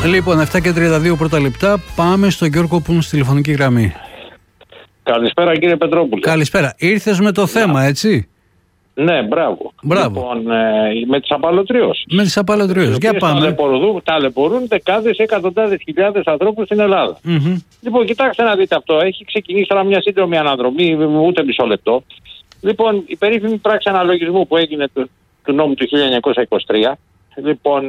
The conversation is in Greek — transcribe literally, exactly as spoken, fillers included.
Λοιπόν, επτά και τριάντα δύο πρώτα λεπτά. Πάμε στον Γιώργο που είναι στη τηλεφωνική γραμμή. Καλησπέρα κύριε Πετρόπουλε. Καλησπέρα. Ήρθες με το θέμα, έτσι? Ναι, μπράβο. Μπράβο. Λοιπόν, ε, με τις απαλωτριώσεις. Με τις απαλωτριώσεις. Για πάμε. Ταλαιπωρούν, ταλαιπωρούν δεκάδες, εκατοντάδες χιλιάδες ανθρώπους στην Ελλάδα. Mm-hmm. Λοιπόν, κοιτάξτε να δείτε αυτό. Έχει ξεκινήσει τώρα μια σύντομη αναδρομή, ούτε μισό λεπτό. Λοιπόν, η περίφημη πράξη αναλογισμού που έγινε του, του νόμου του χίλια εννιακόσια είκοσι τρία. Λοιπόν,